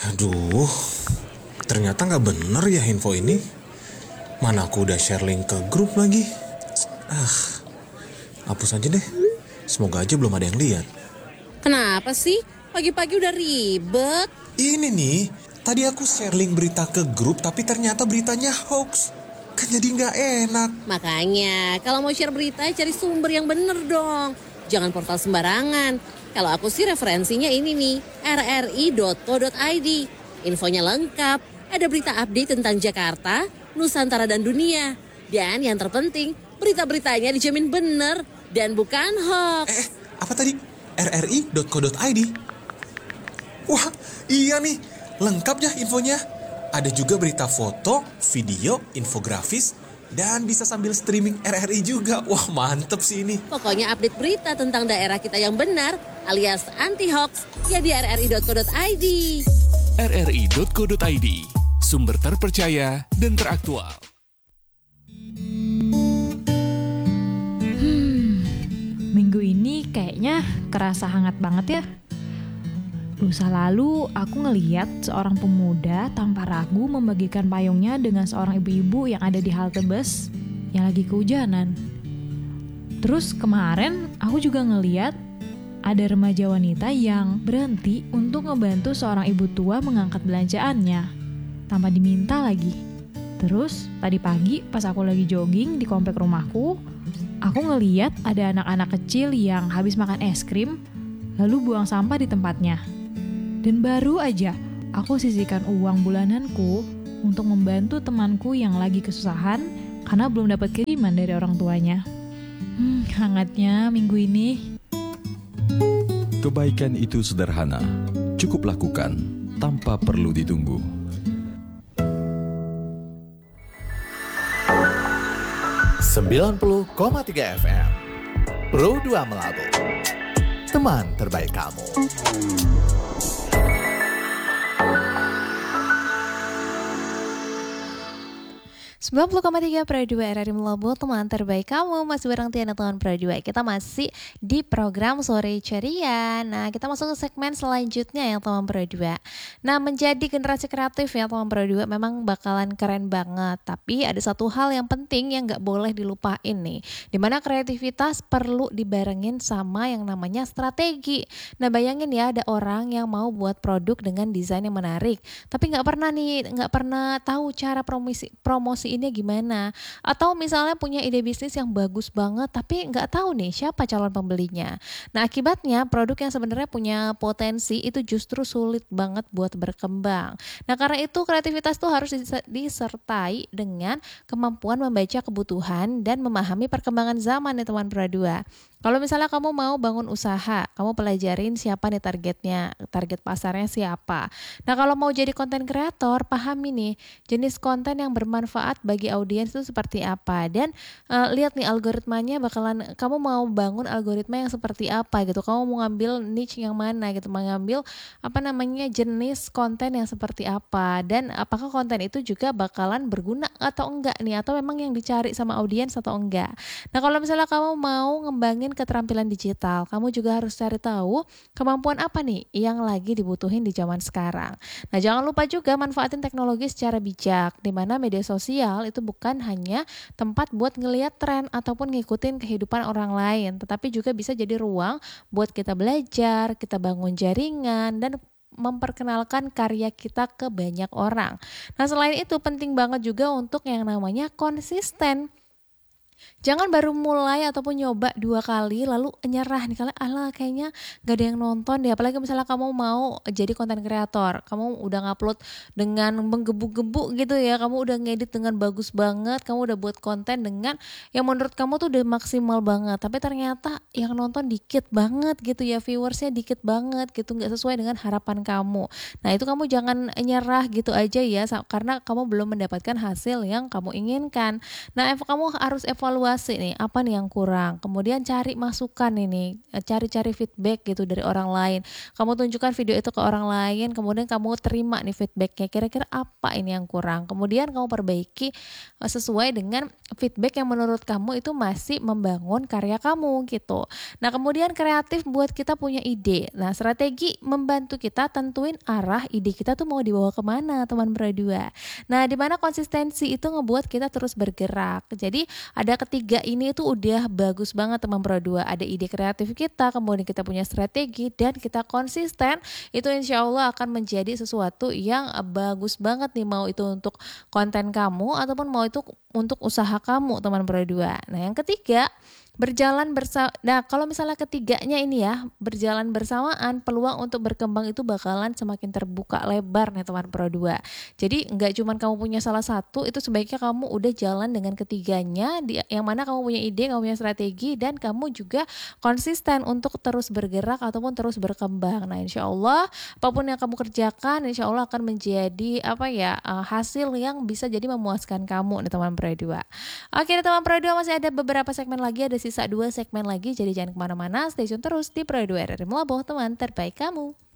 Aduh, ternyata nggak bener ya info ini. Mana aku udah share link ke grup lagi. Hapus aja deh. Semoga aja belum ada yang lihat. Kenapa sih? Pagi-pagi udah ribet. Ini nih, tadi aku share link berita ke grup tapi ternyata beritanya hoax. Kan jadi nggak enak. Makanya, kalau mau share berita, cari sumber yang bener dong. Jangan portal sembarangan. Kalau aku sih referensinya ini nih, rri.co.id. Infonya lengkap, ada berita update tentang Jakarta, Nusantara dan dunia. Dan yang terpenting, berita-beritanya dijamin bener dan bukan hoax. Apa tadi? rri.co.id? Wah, iya nih. Lengkap ya infonya. Ada juga berita foto, video, infografis, dan bisa sambil streaming RRI juga. Wah, mantep sih ini. Pokoknya update berita tentang daerah kita yang benar alias anti-hoax ya di rri.co.id. rri.co.id, sumber terpercaya dan teraktual. Minggu ini kayaknya kerasa hangat banget ya. Lusa lalu aku ngeliat seorang pemuda tanpa ragu membagikan payungnya dengan seorang ibu-ibu yang ada di halte bus yang lagi kehujanan. Terus kemarin aku juga ngeliat ada remaja wanita yang berhenti untuk ngebantu seorang ibu tua mengangkat belanjaannya tanpa diminta lagi. Terus tadi pagi pas aku lagi jogging di komplek rumahku, aku ngeliat ada anak-anak kecil yang habis makan es krim lalu buang sampah di tempatnya. Dan baru aja aku sisihkan uang bulananku untuk membantu temanku yang lagi kesusahan karena belum dapat kiriman dari orang tuanya. Hangatnya minggu ini. Kebaikan itu sederhana, cukup lakukan tanpa perlu ditunggu. .3 FM Pro 2 Melabu, teman terbaik kamu. 90,3 Pro 2 RRI Melabu, teman terbaik kamu. Masih bareng Tiana teman Pro 2. Kita masih di program Sore Ceria. Nah, kita masuk ke segmen selanjutnya ya teman Pro 2. Nah, menjadi generasi kreatif ya teman Pro 2 memang bakalan keren banget. Tapi ada satu hal yang penting yang gak boleh dilupain nih, dimana kreativitas perlu dibarengin sama yang namanya strategi. Nah, bayangin ya ada orang yang mau buat produk dengan desain yang menarik, tapi gak pernah tahu cara promosi ini gimana, atau misalnya punya ide bisnis yang bagus banget tapi nggak tahu nih siapa calon pembelinya. Nah, akibatnya produk yang sebenarnya punya potensi itu justru sulit banget buat berkembang. Nah, karena itu kreativitas tuh harus disertai dengan kemampuan membaca kebutuhan dan memahami perkembangan zaman nih teman Pro 2. Kalau misalnya kamu mau bangun usaha, kamu pelajarin siapa nih target pasarnya siapa. Nah, kalau mau jadi konten kreator, pahami nih jenis konten yang bermanfaat bagi audiens itu seperti apa, dan lihat nih algoritmanya kamu mau bangun algoritma yang seperti apa gitu. Kamu mau ngambil niche yang mana gitu, mau ngambil jenis konten yang seperti apa, dan apakah konten itu juga bakalan berguna atau enggak nih, atau memang yang dicari sama audiens atau enggak. Nah, kalau misalnya kamu mau ngembangin keterampilan digital, kamu juga harus cari tahu kemampuan apa nih yang lagi dibutuhin di zaman sekarang. Nah, jangan lupa juga manfaatin teknologi secara bijak, di mana media sosial itu bukan hanya tempat buat ngelihat tren ataupun ngikutin kehidupan orang lain, tetapi juga bisa jadi ruang buat kita belajar, kita bangun jaringan, dan memperkenalkan karya kita ke banyak orang. Nah, selain itu penting banget juga untuk yang namanya konsisten. Jangan baru mulai ataupun nyoba 2 kali lalu nyerah nih, kayaknya gak ada yang nonton deh. Apalagi misalnya kamu mau jadi konten kreator, kamu udah ngupload dengan menggebu-gebu gitu ya, kamu udah ngedit dengan bagus banget, kamu udah buat konten dengan yang menurut kamu tuh udah maksimal banget, tapi ternyata yang nonton dikit banget gitu ya, viewersnya dikit banget gitu, gak sesuai dengan harapan kamu. Nah, itu kamu jangan nyerah gitu aja ya, karena kamu belum mendapatkan hasil yang kamu inginkan. Nah, kamu harus evaluasi evaluasi nih, apa nih yang kurang. Kemudian cari masukan ini, cari-cari feedback gitu dari orang lain. Kamu tunjukkan video itu ke orang lain, kemudian kamu terima nih feedbacknya. Kira-kira apa ini yang kurang. Kemudian kamu perbaiki sesuai dengan feedback yang menurut kamu itu masih membangun karya kamu gitu. Nah, kemudian kreatif buat kita punya ide. Nah, strategi membantu kita tentuin arah ide kita tuh mau dibawa kemana, teman berdua. Nah, di mana konsistensi itu ngebuat kita terus bergerak. Jadi ada ketiga ini itu udah bagus banget teman berdua. Ada ide kreatif kita, kemudian kita punya strategi, dan kita konsisten. Itu insya Allah akan menjadi sesuatu yang bagus banget nih, mau itu untuk konten kamu ataupun mau itu untuk usaha kamu teman berdua. Nah, yang ketiga, berjalan bersama. Nah, kalau misalnya ketiganya ini ya, berjalan bersamaan, peluang untuk berkembang itu bakalan semakin terbuka lebar nih teman berdua. Jadi nggak cuma kamu punya salah satu, itu sebaiknya kamu udah jalan dengan ketiganya, yang mana kamu punya ide, kamu punya strategi, dan kamu juga konsisten untuk terus bergerak ataupun terus berkembang. Nah, insya Allah apapun yang kamu kerjakan, insya Allah akan menjadi hasil yang bisa jadi memuaskan kamu nih teman berdua. Oke teman berdua, masih ada beberapa segmen lagi, ada sisa 2 segmen lagi, jadi jangan kemana-mana, stay tune terus di Pro 2 RRI Melabuh, teman terbaik kamu.